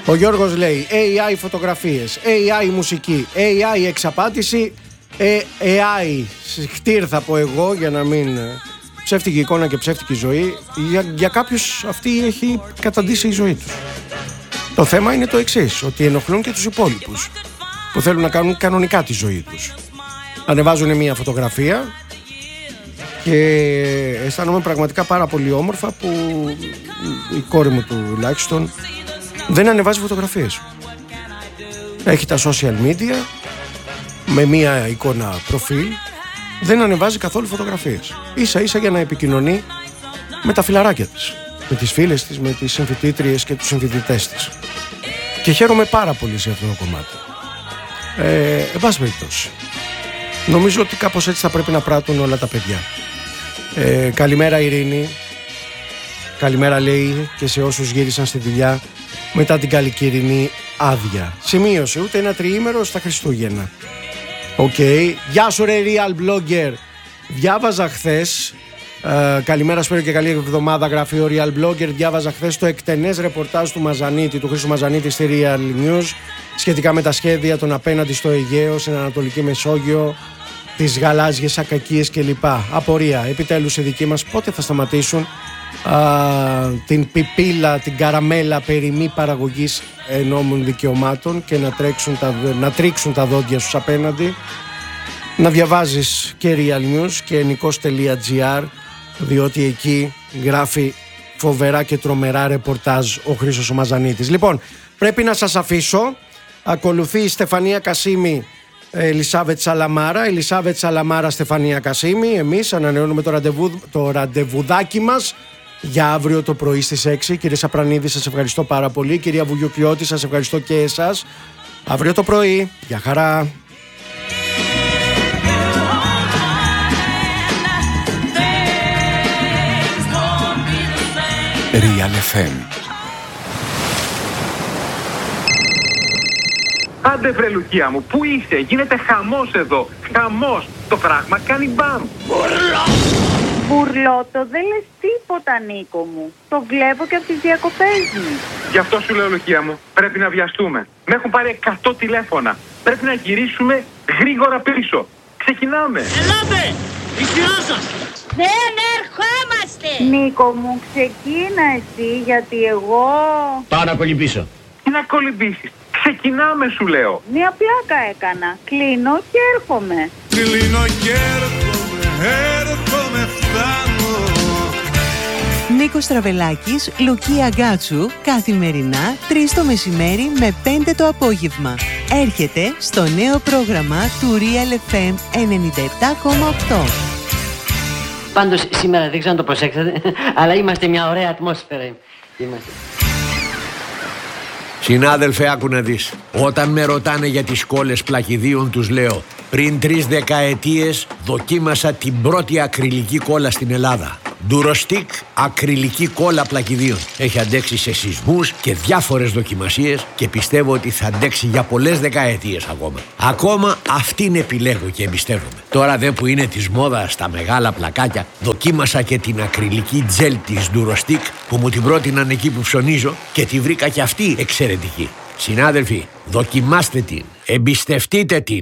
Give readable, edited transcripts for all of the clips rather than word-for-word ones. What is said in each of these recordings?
Ο Γιώργος λέει AI φωτογραφίες, AI μουσική, AI εξαπάτηση, AI χτύρ θα πω εγώ για να μην ψεύτικη εικόνα και ψεύτικη ζωή. Για κάποιους αυτή έχει καταντήσει η ζωή τους. Το θέμα είναι το εξής, ότι ενοχλούν και τους υπόλοιπους που θέλουν να κάνουν κανονικά τη ζωή τους. Ανεβάζουν μια φωτογραφία και αισθάνομαι πραγματικά πάρα πολύ όμορφα που η κόρη μου τουλάχιστον δεν ανεβάζει φωτογραφίες. Έχει τα social media με μια εικόνα προφίλ, δεν ανεβάζει καθόλου φωτογραφίες. Ίσα ίσα για να επικοινωνεί με τα φιλαράκια της, με τις φίλες της, με τις συμφοιτήτριες και τους συμφοιτητές της. Και χαίρομαι πάρα πολύ σε αυτό το κομμάτι. Εν πάση περιπτώσει, νομίζω ότι κάπως έτσι θα πρέπει να πράττουν όλα τα παιδιά. Καλημέρα Ειρήνη. Καλημέρα λέει και σε όσους γύρισαν στη δουλειά μετά την καλοκαιρινή άδεια. Σημείωσε, ούτε ένα τριήμερο στα Χριστούγεννα. Οκ. Γεια σου ρε real blogger. Διάβαζα χθες, καλημέρα Σπύρο και καλή εβδομάδα, γραφείο real blogger. Διάβαζα χθες το εκτενές ρεπορτάζ του Μαζανίτη, του Χρήστου Μαζανίτη στη Real News σχετικά με τα σχέδια των απέναντι στο Αιγαίο, στην Ανατολική Μεσόγειο, τις γαλάζιες ακακίες κλπ. Απορία, επιτέλους οι δικοί μας πότε θα σταματήσουν την πιπίλα, την καραμέλα περί μη παραγωγής ενόμων δικαιωμάτων και να τρίξουν τα δόντια στους απέναντι. Να διαβάζεις και Real News και nikos.gr, διότι εκεί γράφει φοβερά και τρομερά ρεπορτάζ ο Χρήστος ο Μαζανίτης. Λοιπόν, πρέπει να σας αφήσω. Ακολουθεί η Στεφανία Κασίμη, Ελισάβετ Σαλαμάρα. Ελισάβετ Σαλαμάρα, Στεφανία Κασίμη. Εμείς ανανεώνουμε το ραντεβουδάκι μας για αύριο το πρωί στις 6. Κύριε Σαπρανίδη, σας ευχαριστώ πάρα πολύ. Κυρία Βουγιουκλιώτη, σας ευχαριστώ και εσάς. Αύριο το πρωί. Γεια χαρά. Real FM. Άντε βρε Λουκία μου, πού είσαι, γίνεται χαμός εδώ, χαμός, το πράγμα κάνει μπαμ. Μπουρλότο, δεν λες τίποτα Νίκο μου, το βλέπω και από τις διακοπές μου. Γι' αυτό σου λέω Λουκία μου, πρέπει να βιαστούμε, με έχουν πάρει 100 τηλέφωνα, πρέπει να γυρίσουμε γρήγορα πίσω, ξεκινάμε. Ελάτε, η σειρά σας. Δεν ερχόμαστε. Νίκο μου, ξεκίνα εσύ, γιατί εγώ... Πάω να κολυμπήσω. Τι να κολυμπήσεις, ξεκινάμε σου λέω. Μια πλάκα έκανα, κλείνω και έρχομαι. Κλείνω και έρχομαι, φτάνω. Νίκος Στραβελάκης, Λουκία Γκάτσου, καθημερινά 3 το μεσημέρι με 5 το απόγευμα. Έρχεται στο νέο πρόγραμμα του Real FM 97,8. Πάντως σήμερα δεν ξέρω να το προσέξατε, αλλά είμαστε μια ωραία ατμόσφαιρα. Είμαστε. Συνάδελφε, άκου να δεις. Όταν με ρωτάνε για τις κόλλες πλακιδίων, τους λέω: πριν 3 δεκαετίες δοκίμασα την πρώτη ακριλική κόλλα στην Ελλάδα. Durostic ακριλική κόλλα πλακιδίων. Έχει αντέξει σε σεισμούς και διάφορες δοκιμασίες και πιστεύω ότι θα αντέξει για πολλές δεκαετίες ακόμα. Ακόμα αυτήν επιλέγω και εμπιστεύομαι. Τώρα δε που είναι της μόδας στα μεγάλα πλακάκια, δοκίμασα και την ακριλική τζέλ της Durostic που μου την πρότειναν εκεί που ψωνίζω και τη βρήκα και αυτή εξαιρετική. Συνάδελφοι, δοκιμάστε την, εμπιστευτείτε την.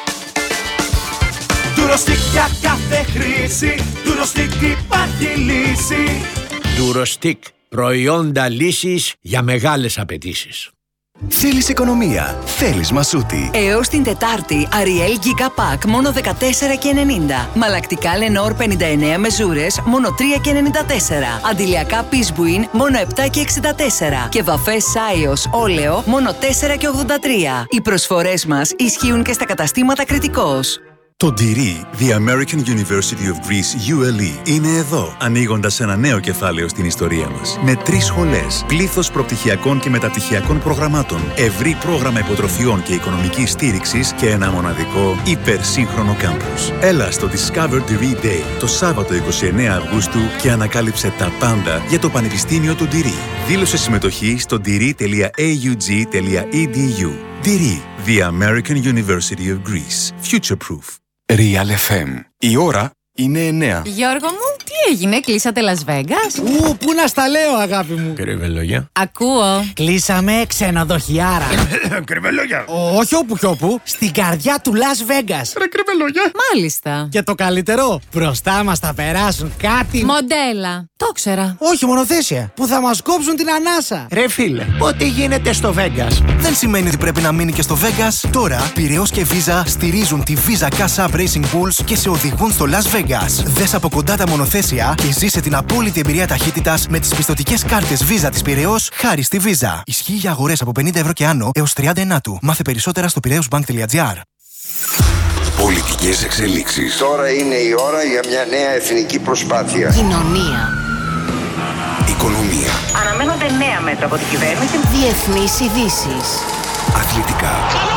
Durostic για κάθε χρήση, Durostic υπάρχει λύση. Durostic, προϊόντα λύσης για μεγάλες απαιτήσεις. Θέλεις οικονομία, θέλεις μασούτη. Έως την Τετάρτη, Ariel Giga Pack μόνο 14,90. Μαλακτικά Lenor 59 μεζούρες μόνο 3,94. Αντιλιακά Peacebuin μόνο 7,64. Και βαφές Saios όλεο μόνο 4,83. Οι προσφορές μας ισχύουν και στα καταστήματα Κρητικός. Το DIRI, The American University of Greece, ULE, είναι εδώ, ανοίγοντας ένα νέο κεφάλαιο στην ιστορία μας. Με 3 σχολές, πλήθος προπτυχιακών και μεταπτυχιακών προγραμμάτων, ευρύ πρόγραμμα υποτροφιών και οικονομικής στήριξης και ένα μοναδικό υπερσύγχρονο κάμπους. Έλα στο Discover DIRI Day, το Σάββατο 29 Αυγούστου και ανακάλυψε τα πάντα για το Πανεπιστήμιο του DIRI. Δήλωσε συμμετοχή στο diri.aug.edu. DIRI, The American University of Greece. Future Proof. Real FM. Η ώρα είναι 9. Γιώργο μου, τι Τι έγινε, κλείσατε Las Vegas? Πού να στα λέω, αγάπη μου. Κρυβελόγια. Ακούω. Κλείσαμε ξενοδοχιάρα. Κρυβελόγια. Όχι όπου κι όπου, στην καρδιά του Las Vegas. Ρε κρυβελόγια. Μάλιστα. Και το καλύτερο, μπροστά μας θα περάσουν κάτι. Μοντέλα. Το ξέρα. Όχι, μονοθέσια. Που θα μας κόψουν την ανάσα. Ρε φίλε, ό,τι γίνεται στο Vegas δεν σημαίνει ότι πρέπει να μείνει και στο Vegas. Τώρα, Πειραιώς και Visa στηρίζουν τη Visa Cash App Racing Bulls και σε οδηγούν στο Las Vegas. Δες από κοντά τα μονοθέσια και ζήσε την απόλυτη εμπειρία ταχύτητας με τις πιστωτικές κάρτες Visa της Πειραιώς χάρη στη Visa. Ισχύει για αγορές από 50 ευρώ και άνω έως 30 του. Μάθε περισσότερα στο piraeusbank.gr. Πολιτικές εξελίξεις. Τώρα είναι η ώρα για μια νέα εθνική προσπάθεια. Κοινωνία. Οικονομία. Αναμένονται νέα μέτρα από την κυβέρνηση. Διεθνείς ειδήσεις. Αθλητικά.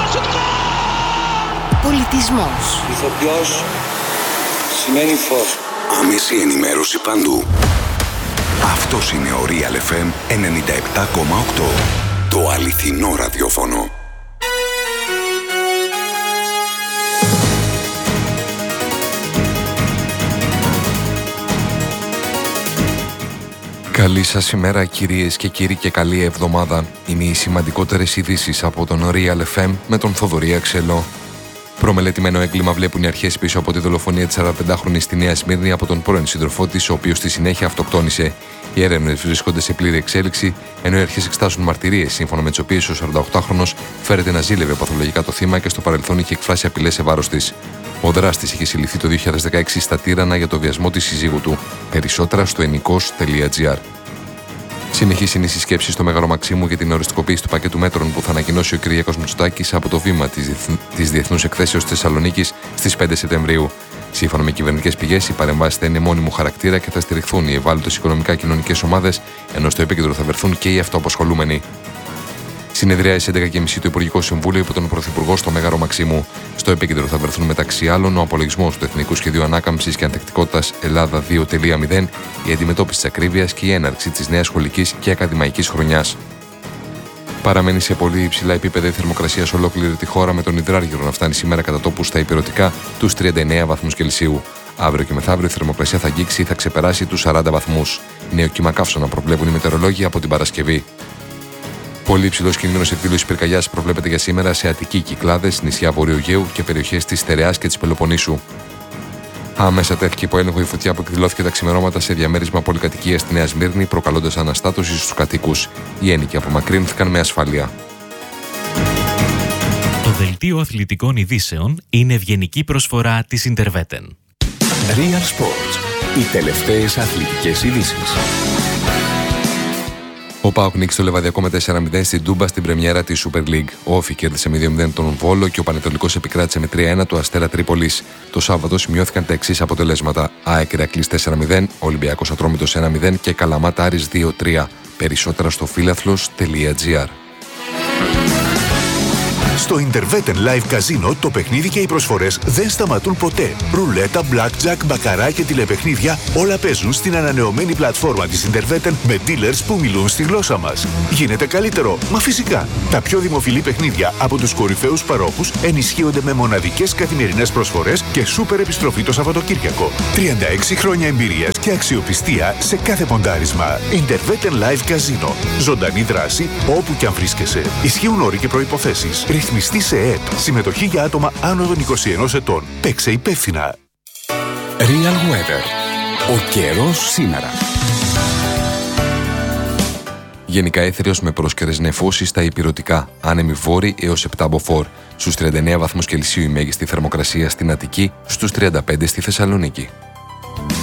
Πολιτισμός. Ηθοποιός σημαίνει φως. Άμεση ενημέρωση παντού. Αυτός είναι ο Real FM 97,8. Το αληθινό ραδιόφωνο. Καλή σας ημέρα κυρίες και κύριοι και καλή εβδομάδα. Είναι οι σημαντικότερες ειδήσεις από τον Real FM με τον Θοδωρή Αξελό. Προμελετημένο έγκλημα βλέπουν οι αρχές πίσω από τη δολοφονία της 45χρονης στη Νέα Σμύρνη από τον πρώην σύντροφό της, ο οποίος στη συνέχεια αυτοκτόνησε. Οι έρευνες βρίσκονται σε πλήρη εξέλιξη, ενώ οι αρχές εξετάζουν μαρτυρίες, σύμφωνα με τις οποίες ο 48χρονος φέρεται να ζήλευε παθολογικά το θύμα και στο παρελθόν είχε εκφράσει απειλές σε βάρος της. Ο δράστης είχε συλληφθεί το 2016 στα Τύρανα για το βιασμό της συζύγου του. Περισσότερα στο ενικός.gr. Συνεχής είναι η συσκέψη στο Μέγαρο Μαξίμου για την οριστικοποίηση του πακέτου μέτρων που θα ανακοινώσει ο Κυριάκος Μητσοτάκης από το βήμα της Διεθνούς Εκθέσεως της Θεσσαλονίκης στις 5 Σεπτεμβρίου. Σύμφωνα με κυβερνητικές πηγές, οι παρεμβάσεις θα είναι μόνιμου χαρακτήρα και θα στηριχθούν οι ευάλωτες οικονομικά κοινωνικές ομάδες, ενώ στο επίκεντρο θα βρεθούν και οι αυτοαπασχολούμενοι. Συνεδριάζει 11.30 το Υπουργικό Συμβούλιο υπό τον Πρωθυπουργό στο Μέγαρο Μαξίμου. Στο επίκεντρο θα βρεθούν μεταξύ άλλων ο απολογισμός του Εθνικού Σχεδίου Ανάκαμψης και Ανθεκτικότητας Ελλάδα 2.0, η αντιμετώπιση της ακρίβειας και η έναρξη της νέας σχολικής και ακαδημαϊκής χρονιάς. Παραμένει σε πολύ υψηλά επίπεδα η θερμοκρασία σε ολόκληρη τη χώρα, με τον υδράργυρο να φτάνει σήμερα κατά τόπους στα ηπειρωτικά τους 39 βαθμούς Κελσίου. Αύριο και μεθαύριο η θερμοκρασία θα αγγίξει ή θα ξεπεράσει τους 40 βαθμούς. Νέο κύμα καύσωνα προβλέπουν οι μετεωρολόγοι από την Παρασκευή. Πολύ υψηλός κίνδυνος εκδήλωσης πυρκαγιάς προβλέπεται για σήμερα σε Αττική, Κυκλάδες, νησιά Βορείου Αιγαίου και περιοχές της Στερεάς και της Πελοποννήσου. Άμεσα τέθηκε υπό έλεγχο η φωτιά που εκδηλώθηκε τα ξημερώματα σε διαμέρισμα πολυκατοικίας στη Νέα Σμύρνη, προκαλώντας αναστάτωση στους κατοίκους. Οι ένικοι απομακρύνθηκαν με ασφάλεια. Το δελτίο αθλητικών ειδήσεων είναι ευγενική προσφορά της Interveten. Real Sports. Οι τελευταίες αθλητικές ειδήσεις. Ο ΠΑΟΚ νίκησε το Λεβαδιακό με 4-0 στην Τούμπα στην πρεμιέρα της Super League. Ο Όφη κέρδισε με 2-0 τον Βόλο και ο Πανετολικός επικράτησε με 3-1 το Αστέρα Τρίπολης. Το Σάββατο σημειώθηκαν τα εξής αποτελέσματα: ΑΕΚ Ηρακλής 4-0, Ολυμπιακός Ατρόμητος 1-0 και Καλαμάτα Άρης 2-3. Περισσότερα στο φίλαθλος.gr. Στο Interveten Live Casino το παιχνίδι και οι προσφορές δεν σταματούν ποτέ. Ρουλέτα, blackjack, μπακαρά και τηλεπαιχνίδια όλα παίζουν στην ανανεωμένη πλατφόρμα της Interveten με dealers που μιλούν στη γλώσσα μας. Γίνεται καλύτερο? Μα φυσικά. Τα πιο δημοφιλή παιχνίδια από τους κορυφαίους παρόχους ενισχύονται με μοναδικές καθημερινές προσφορές και σούπερ επιστροφή το Σαββατοκύριακο. 36 χρόνια εμπειρίας και αξιοπιστία σε κάθε ποντάρισμα. Interveten Live Casino. Ζωντανή δράση όπου και αν βρίσκεσαι. Ισχύουν όροι και προϋποθέσεις. Ρυθμιστή σε ΕΕΠ. Συμμετοχή για άτομα άνω των 21 ετών. Παίξε υπεύθυνα. Real Weather. Ο καιρός σήμερα. Γενικά έθριος με πρόσκαιρες νεφώσεις στα ηπειρωτικά. Άνεμοι βόρειοι έως 7 μποφόρ. Στους 39 βαθμούς Κελσίου η μέγιστη θερμοκρασία στην Αττική, στους 35 στη Θεσσαλονίκη.